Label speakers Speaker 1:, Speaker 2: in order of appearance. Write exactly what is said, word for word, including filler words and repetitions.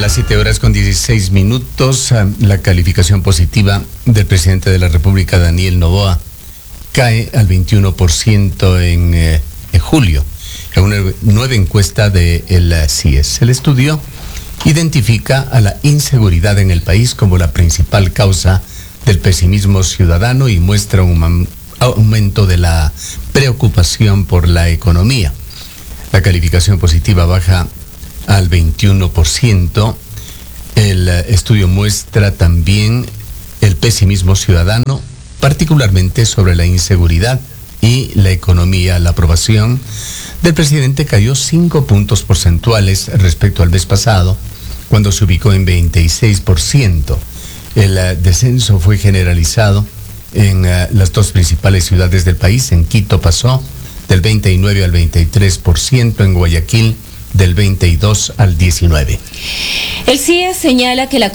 Speaker 1: las siete horas con dieciséis minutos, la calificación positiva del presidente de la República, Daniel Noboa, cae al veintiuno por ciento en, eh, en julio, en una nueva encuesta de el C I E S. El estudio identifica a la inseguridad en el país como la principal causa del pesimismo ciudadano y muestra un aumento de la preocupación por la economía. La calificación positiva baja al veintiuno por ciento. El estudio muestra también el pesimismo ciudadano, particularmente sobre la inseguridad y la economía. La aprobación del presidente cayó cinco puntos porcentuales respecto al mes pasado, cuando se ubicó en veintiséis por ciento. El descenso fue generalizado en uh, las dos principales ciudades del país. En Quito pasó del veintinueve al veintitrés por ciento, en Guayaquil del veintidós al diecinueve.
Speaker 2: El C I E S señala que la